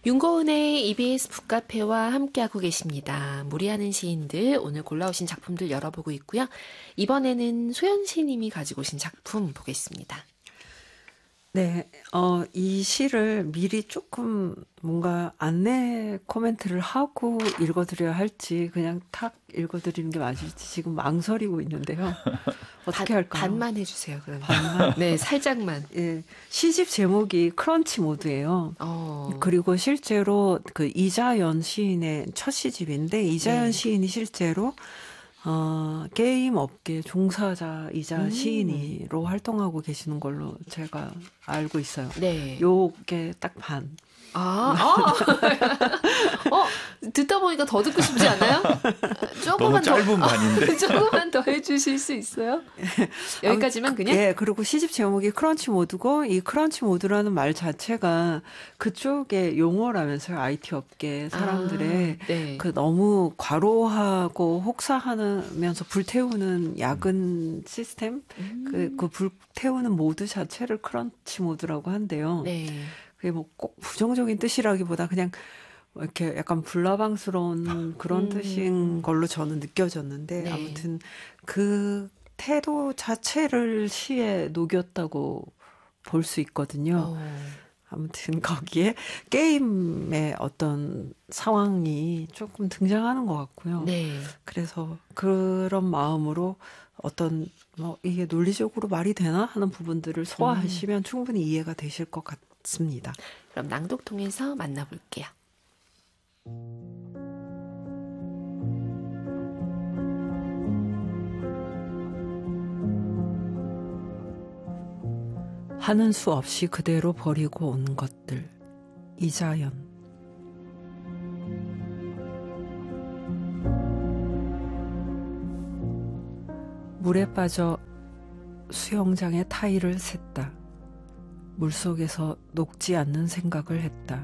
윤고은의 EBS 북카페와 함께하고 계십니다. 무리하는 시인들, 오늘 골라오신 작품들 열어보고 있고요. 이번에는 소연 시인님이 가지고 오신 작품 보겠습니다. 네, 이 시를 미리 조금 뭔가 안내 코멘트를 하고 읽어드려야 할지 그냥 탁 읽어드리는 게 맞을지 지금 망설이고 있는데요. 어떻게 할까요? 반만 해주세요, 그러면. 반만? 네, 살짝만. 예, 시집 제목이 크런치 모드예요. 그리고 실제로 그 이자연 시인의 첫 시집인데 이자연 네. 시인이 실제로 게임 업계 종사자이자 시인으로 활동하고 계시는 걸로 제가 알고 있어요. 네. 요게 딱 반. 듣다 보니까 더 듣고 싶지 않아요? 너무 짧은 반인데. 조금만 더 해주실 수 있어요? 여기까지만 그냥? 예, 그리고 시집 제목이 크런치 모드고, 이 크런치 모드라는 말 자체가 그쪽의 용어라면서요. IT 업계 사람들의 네. 그 너무 과로하고 혹사하면서 불태우는 야근 시스템? 그 불태우는 모드 자체를 크런치 모드라고 한대요. 네. 그게 뭐 꼭 부정적인 뜻이라기보다 그냥 이렇게 약간 불나방스러운 그런 뜻인 걸로 저는 느껴졌는데, 네. 아무튼 그 태도 자체를 시에 녹였다고 볼 수 있거든요. 아무튼 거기에 게임의 어떤 상황이 조금 등장하는 것 같고요. 네. 그래서 그런 마음으로 어떤 이게 논리적으로 말이 되나 하는 부분들을 소화하시면 충분히 이해가 되실 것 같습니다. 그럼 낭독 통해서 만나볼게요. 하는 수 없이 그대로 버리고 온 것들. 이자연. 물에 빠져 수영장의 타일을 샜다. 물속에서 녹지 않는 생각을 했다.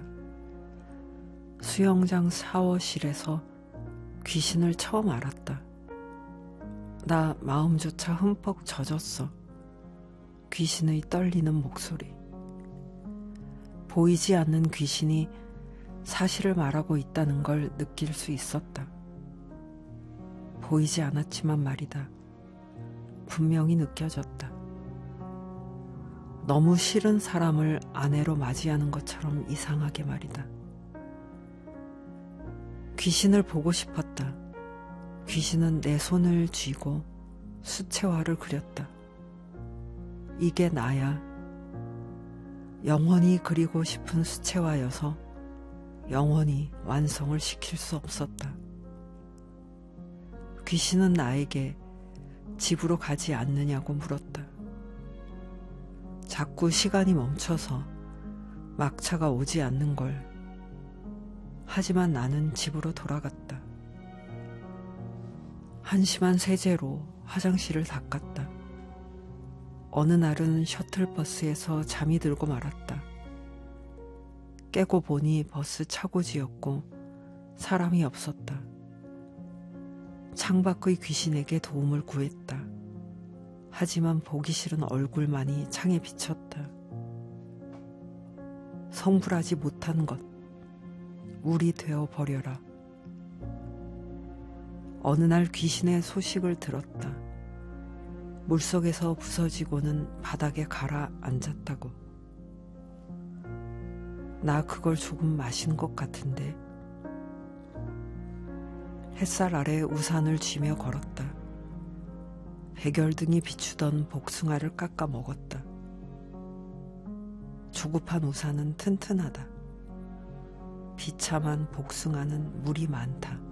수영장 샤워실에서 귀신을 처음 알았다. 나 마음조차 흠뻑 젖었어. 귀신의 떨리는 목소리. 보이지 않는 귀신이 사실을 말하고 있다는 걸 느낄 수 있었다. 보이지 않았지만 말이다. 분명히 느껴졌다. 너무 싫은 사람을 아내로 맞이하는 것처럼 이상하게 말이다. 귀신을 보고 싶었다. 귀신은 내 손을 쥐고 수채화를 그렸다. 이게 나야. 영원히 그리고 싶은 수채화여서 영원히 완성을 시킬 수 없었다. 귀신은 나에게 집으로 가지 않느냐고 물었다. 자꾸 시간이 멈춰서 막차가 오지 않는 걸. 하지만 나는 집으로 돌아갔다. 한심한 세제로 화장실을 닦았다. 어느 날은 셔틀버스에서 잠이 들고 말았다. 깨고 보니 버스 차고지였고 사람이 없었다. 창밖의 귀신에게 도움을 구했다. 하지만 보기 싫은 얼굴만이 창에 비쳤다. 성불하지 못한 것, 울이 되어 버려라. 어느 날 귀신의 소식을 들었다. 물속에서 부서지고는 바닥에 가라앉았다고. 나 그걸 조금 마신 것 같은데. 햇살 아래 우산을 쥐며 걸었다. 백열등이 비추던 복숭아를 깎아 먹었다. 조급한 우산은 튼튼하다. 비참한 복숭아는 물이 많다.